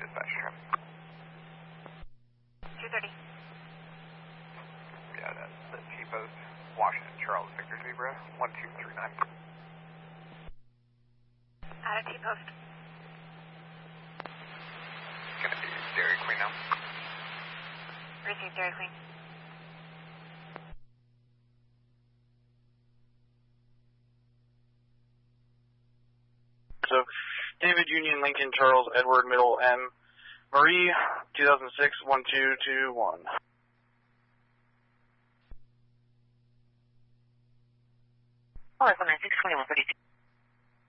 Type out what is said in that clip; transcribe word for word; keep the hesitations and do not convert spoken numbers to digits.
dispatch trim. two thirty. Yeah, that's the T-post, Washington, Charles, Victor Zebra, one two three nine. Out of T-post. Gonna be Dairy Queen now. Receive Dairy Queen. So, David, Union, Lincoln, Charles, Edward, Middle, M, Marie, two thousand six, one two two one. Oh, it's one nine six, twenty-one thirty-two.